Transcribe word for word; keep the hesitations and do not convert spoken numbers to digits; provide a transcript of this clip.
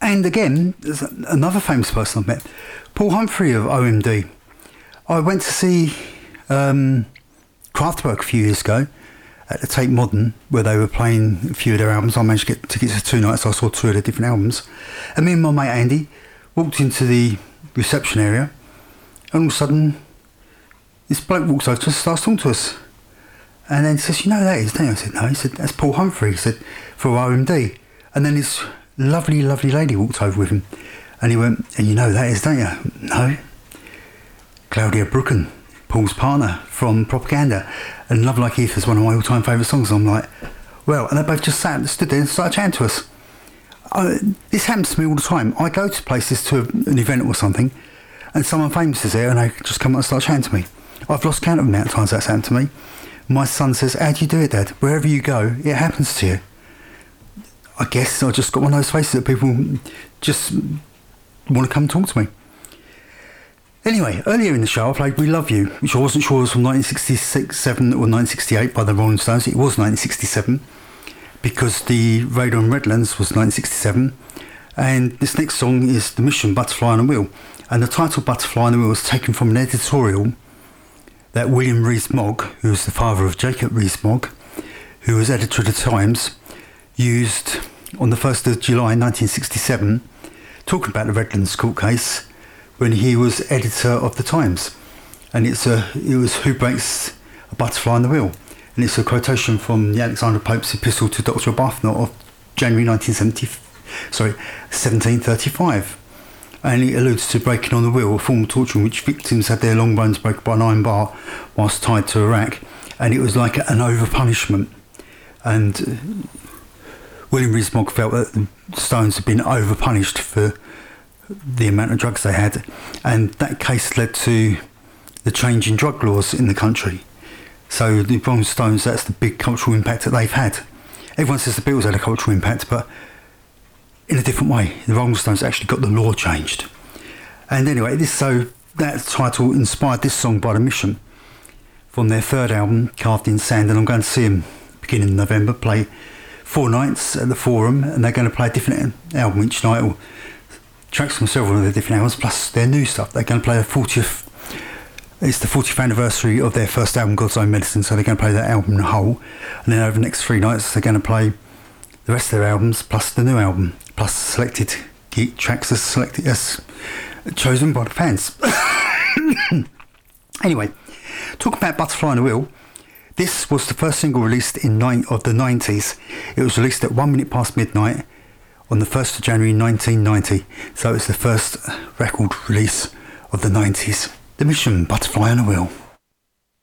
And again, there's another famous person I've met, Paul Humphrey of O M D. I went to see um, Kraftwerk a few years ago at the Tate Modern, where they were playing a few of their albums. I managed to get tickets for two nights, so I saw two of their different albums. And me and my mate Andy walked into the reception area, and all of a sudden, this bloke walks over to us and starts talking to us. And then he says, "You know who that is, don't you?" I said, "No." He said, "That's Paul Humphrey." He said, "For O M D." And then this lovely, lovely lady walked over with him. And he went, "And you know who that is, don't you?" "No." "Claudia Brücken, Paul's partner from Propaganda. And Love Like Ether is one of my all-time favourite songs." And I'm like, well, and they both just sat, stood there and started chatting to us. Uh, this happens to me all the time. I go to places to an event or something, and someone famous is there, and they just come up and start chatting to me. I've lost count of the amount of times that's happened to me. My son says, "How do you do it, Dad?" Wherever you go, it happens to you. I guess I just got one of those faces that people just want to come and talk to me. Anyway, earlier in the show I played We Love You, which I wasn't sure was from nineteen sixty-seven or nineteen sixty-eight by the Rolling Stones. It was nineteen sixty-seven, because the Radar in Redlands was nineteen sixty-seven. And this next song is The Mission, Butterfly on a Wheel. And the title Butterfly on a Wheel was taken from an editorial that William Rees-Mogg, who was the father of Jacob Rees-Mogg, who was editor of the Times, used on the first of July nineteen sixty-seven, talking about the Redlands court case, when he was editor of the Times. And it's a, it was Who Breaks a Butterfly on the Wheel. And it's a quotation from the Alexander Pope's epistle to Doctor Arbuthnot of January nineteen seventy, sorry, seventeen thirty-five. And it alludes to breaking on the wheel, a form of torture in which victims had their long bones broken by an iron bar whilst tied to a rack. And it was like an over-punishment. And uh, William Rees-Mogg felt that the Stones had been over-punished for the amount of drugs they had. And that case led to the change in drug laws in the country. So the Rolling Stones, that's the big cultural impact that they've had. Everyone says the Beatles had a cultural impact, but in a different way. The Rolling Stones actually got the law changed. And anyway, this so that title inspired this song by The Mission from their third album, Carved in Sand. And I'm going to see them beginning of November, play four nights at the Forum, and they're going to play a different album each night, or tracks from several of their different albums, plus their new stuff. They're going to play a fortieth, it's the fortieth anniversary of their first album, God's Own Medicine, so they're going to play that album in a whole. And then over the next three nights, they're going to play the rest of their albums, plus the new album, plus selected key tracks as selected as chosen by the fans. Anyway, talking about Butterfly on a Wheel, this was the first single released in nine of the nineties. It was released at one minute past midnight on the first of January nineteen ninety. So it's the first record release of the nineties. The Mission, Butterfly on a Wheel.